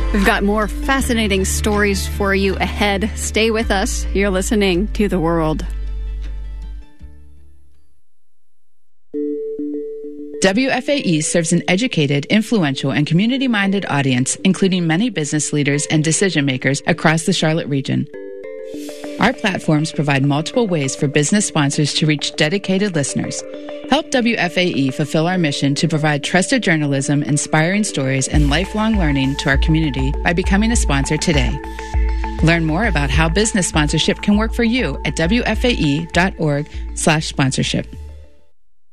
We've got more fascinating stories for you ahead. Stay with us. You're listening to The World. WFAE serves an educated, influential, and community-minded audience, including many business leaders and decision-makers across the Charlotte region. Our platforms provide multiple ways for business sponsors to reach dedicated listeners. Help WFAE fulfill our mission to provide trusted journalism, inspiring stories, and lifelong learning to our community by becoming a sponsor today. Learn more about how business sponsorship can work for you at WFAE.org/sponsorship.